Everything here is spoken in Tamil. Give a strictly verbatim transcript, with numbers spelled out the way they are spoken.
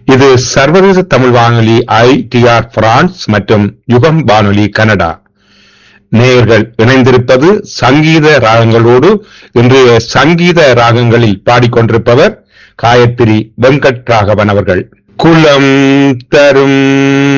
இது சர்வதேச தமிழ் வானொலி ஐ டி ஆர் பிரான்ஸ் மற்றும் யுகம் வானொலி கனடா. நேயர்கள் இணைந்திருப்பது சங்கீத ராகங்களோடு. இன்றைய சங்கீத ராகங்களில் பாடிக்கொண்டிருப்பவர் காயத்ரி வெங்கட் ராகவன் அவர்கள். குலம் தரும்